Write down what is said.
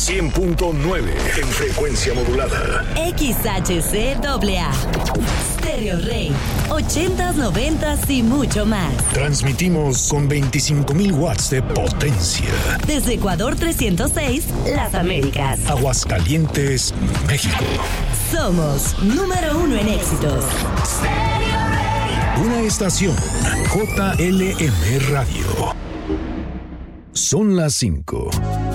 100.9 en frecuencia modulada. XHCAA. Stereo Rey. 80s, 90s y mucho más. Transmitimos con 25,000 watts de potencia. Desde Ecuador 306, Las Américas. Aguascalientes, México. Somos número 1 en éxitos. Una estación JLM Radio. Son las 5.